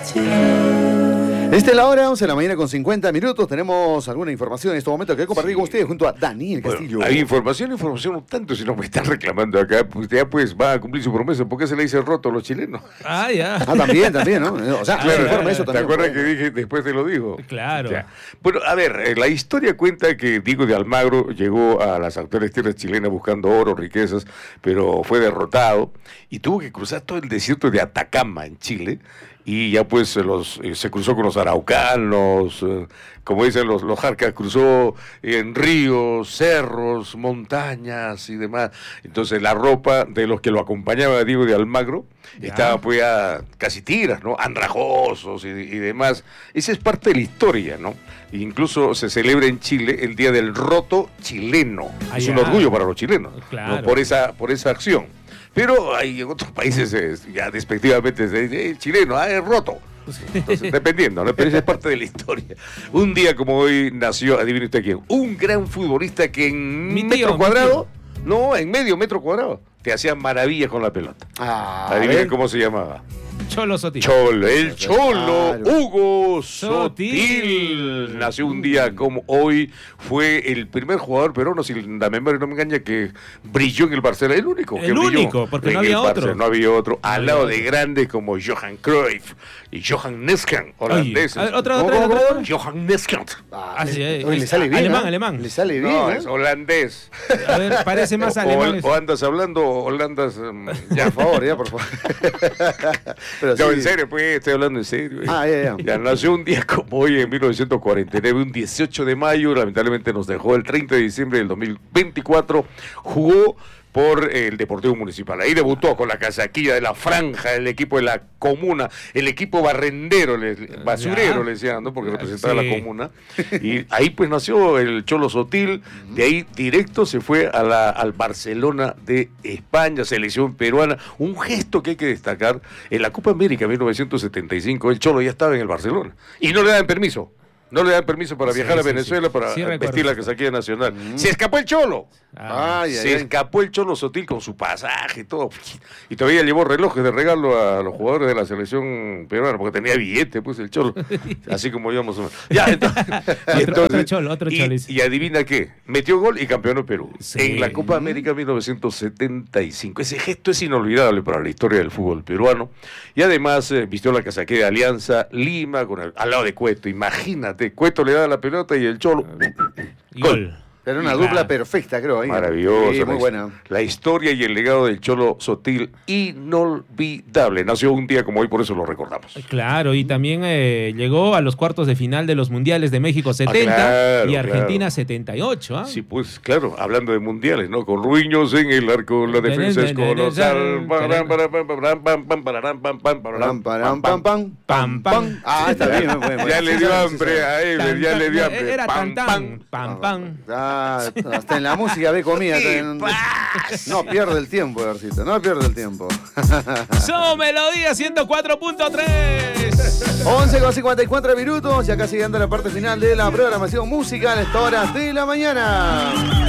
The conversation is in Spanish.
Esta es la hora, 11 de la mañana con 50 minutos. Tenemos alguna información en este momento que compartir con ustedes junto a Daniel Castillo. Bueno, hay información un tanto, si no me están reclamando acá, pues ya pues va a cumplir su promesa. ¿Por qué se le dice roto a los chilenos? Ah, ya. Ah, también, ¿no? O sea, Claro, informa eso también. ¿te acuerdas que dije después te lo digo? Claro. Ya. Bueno, a ver, la historia cuenta que Diego de Almagro llegó a las actuales tierras chilenas buscando oro, riquezas, pero fue derrotado y tuvo que cruzar todo el desierto de Atacama en Chile. Y ya pues se cruzó con los araucanos, como dicen los jarcas, cruzó en ríos, cerros, montañas y demás. Entonces la ropa de los que lo acompañaba Diego de Almagro estaba pues ya casi tiras, ¿no? Andrajosos y demás. Esa es parte de la historia, ¿no? E incluso se celebra en Chile el Día del Roto Chileno. Es un orgullo para los chilenos, claro, ¿no? por esa acción. Pero hay en otros países ya despectivamente se dice, chileno, es roto. Entonces, dependiendo, ¿no? Pero esa es parte de la historia. Un día como hoy nació, adivine usted quién, un gran futbolista que en metro cuadrado, no, en medio metro cuadrado, te hacía maravillas con la pelota. Adivinen cómo se llamaba. Cholo Sotil. El Cholo, claro. Hugo Sotil. Nació un día como hoy, fue el primer jugador peruano, si la memoria no me engaña, que brilló en el Barcelona. El único que brilló. El único, porque no había otro. No había otro. Al lado de grandes como Johan Cruyff y Johan Neskamp, holandeses. ¿Otra? Johan Neskamp. Le sale bien. Alemán. Le sale bien. No, es holandés. A ver, parece más alemán. O andas hablando, holandas. Ya, por favor. Pero no, sí. En serio, pues, estoy hablando en serio. Ya nació un día como hoy, en 1949, un 18 de mayo, lamentablemente nos dejó el 30 de diciembre del 2024, jugó por el Deportivo Municipal. Ahí debutó con la casaquilla de la franja, el equipo de la comuna, el equipo basurero le decían, ¿no? Porque representaba la comuna. Y ahí pues nació el Cholo Sotil, de ahí directo se fue al Barcelona de España, selección peruana. Un gesto que hay que destacar, en la Copa América 1975, el Cholo ya estaba en el Barcelona. Y no le dan permiso. No le dan permiso para viajar a Venezuela para vestir la casaquilla nacional. Se escapó el Cholo. Escapó el Cholo Sotil con su pasaje y todo. Y todavía llevó relojes de regalo a los jugadores de la selección peruana, porque tenía billete, pues el Cholo. Así como íbamos. Ya, entonces, otro Cholo. Y adivina qué, metió gol y campeonó Perú. En la Copa América 1975. Ese gesto es inolvidable para la historia del fútbol peruano. Y además vistió la casaquilla de Alianza Lima al lado de Cueto. Imagínate. Cueto le da la pelota y el Cholo gol. Era una dupla perfecta, creo. Maravilloso. Sí, muy buena. La historia y el legado del Cholo Sotil, inolvidable. Nació un día como hoy, por eso lo recordamos. Claro, y también llegó a los cuartos de final de los Mundiales de México 70 y Argentina 78. Sí, pues claro, hablando de mundiales, ¿no? Con Ruiños en el arco, la defensa es colosal. Está bien. Ya le dio hambre a él, ya le dio hambre. Era pam. Hasta en la música ve comida. No pierde el tiempo, Garcita, no pierde el tiempo. Somos Melodía 104.3. 11:54 minutos, ya casi llegando a la parte final de la programación musical a esta hora de la mañana.